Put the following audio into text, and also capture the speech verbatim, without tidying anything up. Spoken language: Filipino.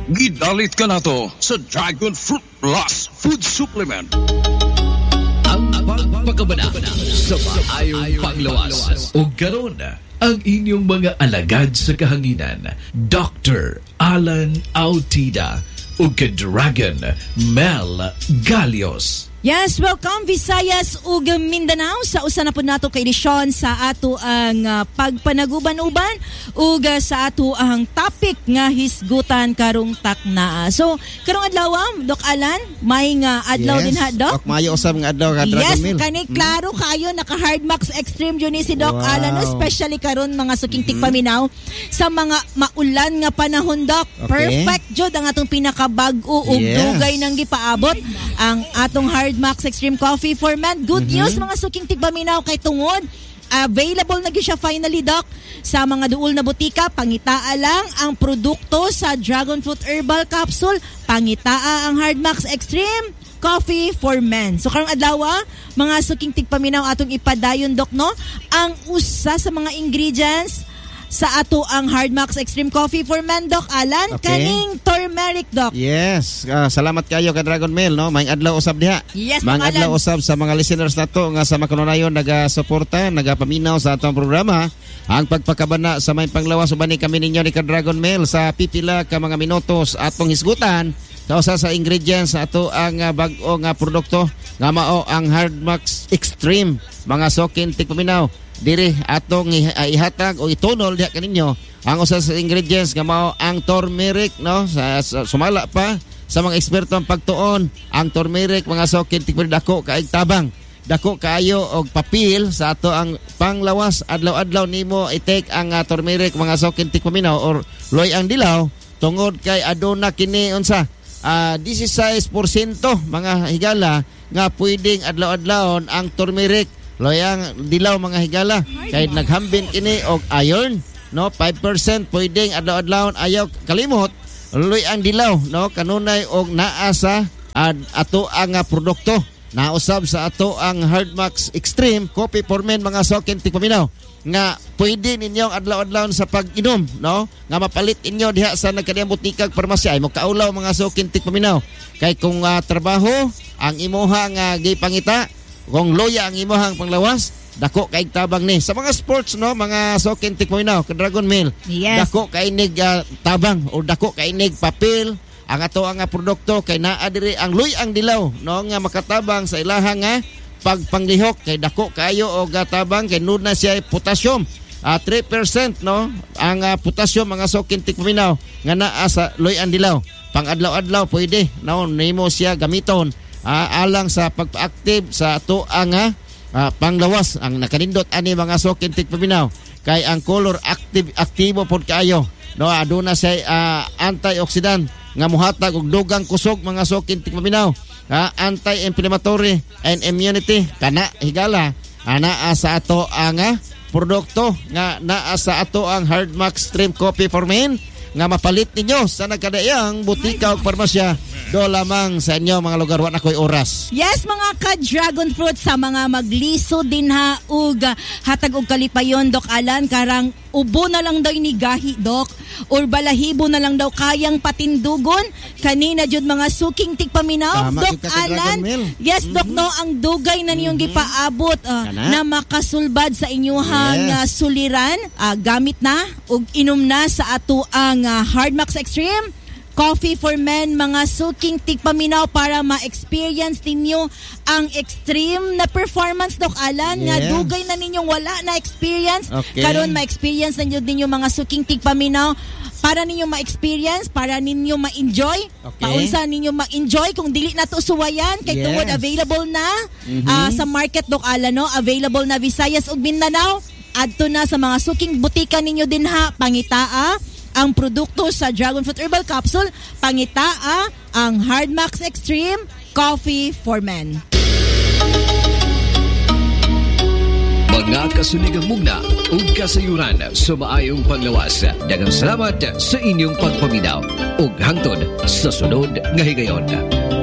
Gidalit ka na to sa Dragon Fruit Plus Food Supplement. Ang pagpakabana sa maayong panglawas. O garon ang inyong mga alagad sa kahanginan, Doctor Alan Autida o ka-Dragon Mel Galios. Yes, welcome Visayas ug Mindanao sa usa na pud nato ka edisyon sa ato ang uh, pagpanaguban-uban ug uh, sa ato ang topic nga hisgutan karong takna. So, karong adlaw, Doc Alan, may nga adlaw yes. din ha, Doc. Ok, mayo usab nga adlaw ka Dragon yes, Mill. Yes, kani klaro mm. kayo naka Hard Max Extreme yun ni si Doc wow. Alan, especially karon mga suking paminaw sa mga maulan nga panahon, Doc. Okay. Perfect jud ang atong pinakabag-o ug yes. dugay nang gipaabot ang atong Hard Max Extreme Coffee for Men. Good mm-hmm. news mga suking tigpaminaw kay tungod available na gyud siya finally, Doc, sa mga duol na butika. Pangitaa lang ang produkto sa Dragon Fruit Herbal Capsule. Pangitaa ang Hard Max Extreme Coffee for Men. So karong adlaw, mga suking tigpaminaw atong ipadayon, Doc, no, ang usa sa mga ingredients sa ato ang Hard Max Extreme Coffee for Men, Doc Alan. Okay. Kaning turmeric, Doc. Yes. Uh, salamat kayo ka Dragon Mill, no? May adlaw usab diha. Yes, May adlaw usab sa mga listeners nato nga sa makanunayon naga-suporta, nagapaminaw sa atong programa. Ang pagpakabana sa may panglawas ubani kami ninyo ni ka Dragon Mill sa pipila ka mga minutos atong hisgutan kausa sa ingredients sa ato ang uh, bag-o nga produkto nga mao ang Hard Max Extreme. Mga sokin tigpaminaw diri atong ihatag o itunol diha kaninyo ang usa sa ingredients nga mao ang turmeric, no, sa, sa sumala pa sa mga eksperto ang pagtuon ang turmeric mga sokin tigpari dako kaayog tabang, dako kaayo og papel sa ato ang panglawas. Adlaw-adlaw nimo i-take ang uh, turmeric mga sokin tigpaminaw or loy ang dilaw tungod kay aduna kini unsa uh, sixteen percent mga higala nga pwedeng adlaw-adlawon ang turmeric loyang dilaw mga higala kay naghambin kini og iron, no, five percent pwedeng adlaw-adlawon ayaw kalimot loy ang dilaw, no, kanunay og naa sa uh, ato ang uh, produkto nausab sa ato ang Hard Max Extreme Coffee for Men mga sokin tigpaminaw nga pwede ninyong adlaw-adlawon sa pag-inom, no, nga mapalit inyo diha sa nagkadiyang butikag parmasya ay mo kaulaw mga sokin tigpaminaw kay kung uh, trabaho ang imuha nga gipangita kung loya ang imuhang panglawas dako kay tabang ni sa mga sports, no, mga sokin tikmoinaw ka Dragon Mill. Yes. Dako kay nig uh, tabang o dako kay nig papel ang ato ang uh, produkto kay naa diri ang loy ang dilaw, no, nga makatabang sa ilahang nga pagpanglihok kay dako kayo og uh, tabang kay nun na siya potassium uh, three percent, no, ang uh, potassium mga sokin tikmoinaw nga naa sa loy ang dilaw pang adlaw-adlaw pwede, no, nimo siya gamiton Uh, alang sa pagpa-active sa ato ang uh, panglawas ang nakanindot ani mga sokin tigpaminaw kay ang color active aktibo pod kaayo, no, aduna say uh, antioxidant nga muhatag og dugang kusog mga sokin tigpaminaw, uh, anti-inflammatory and immunity kana higala ana sa ato ang uh, produkto nga naa sa ato ang Hard Max Extreme Coffee for Men nga mapalit ninyo sa nagkadaiyang butika o parmasya do lamang sa inyo mga lugar wa na koy oras. Yes, mga ka-dragon fruit sa mga magliso din ha ug hatag og kalipayon, Doc Alan, karang ubo na lang daw ni gahi, Doc, or balahibo na lang daw kayang patindugon kanina jud mga suking tigpaminaw, Doc Alan. Yes, mm-hmm. Doc, no, ang dugay na niyong mm-hmm. gipaabot uh, na makasulbad sa inyuhang yes. uh, suliran uh, gamit na ug inom na sa ato ang uh, Hard Max Extreme Coffee for Men mga suking tigpaminaw para ma-experience ninyo ang extreme na performance, Doc Alan, yeah. nga dugay na ninyong wala na experience. Okay. Karon ma-experience ninyo ninyo mga suking tigpaminaw para ninyo ma-experience, para ninyo ma-enjoy. Okay. Paunsa ninyo ma-enjoy kung dili na to suwayan kay yes. tungod available na mm-hmm. uh, sa market, Doc Alan, no? Available na Visayas ug Mindanao. Adto na sa mga suking butika ninyo din ha, pangitaa ang produkto sa Dragon Fruit Herbal Capsule, pangitaa ang Hard Max Extreme Coffee for Men. Mga kasuligang mugna ug kasayuran sa maayong panglawas. Daghang salamat sa inyong pagpaminaw ug hangtod sa sunod nga higayon.